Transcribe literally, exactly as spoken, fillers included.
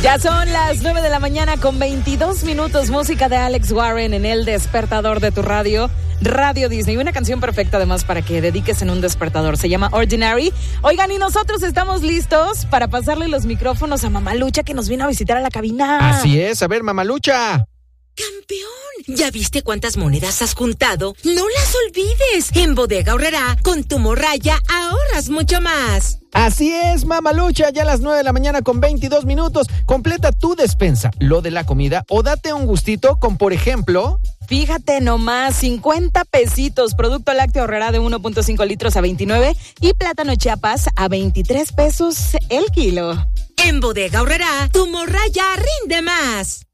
Ya son las nueve de la mañana con veintidós minutos. Música de Alex Warren en el despertador de tu radio, Radio Disney. Una canción perfecta además para que dediques en un despertador. Se llama Ordinary. Oigan, y nosotros estamos listos para pasarle los micrófonos a Mamalucha, que nos vino a visitar a la cabina. Así es. A ver, Mamalucha. ¡Campeón! ¿Ya viste cuántas monedas has juntado? ¡No las olvides! En Bodega Aurrerá, con tu morralla ahorras mucho más. Así es, Mamalucha, ya a las nueve de la mañana con veintidós minutos. Completa tu despensa, lo de la comida, o date un gustito con, por ejemplo... Fíjate nomás, cincuenta pesitos, producto lácteo Aurrerá de uno punto cinco litros a veintinueve y plátano Chiapas a veintitrés pesos el kilo. En Bodega Aurrerá, tu morralla rinde más.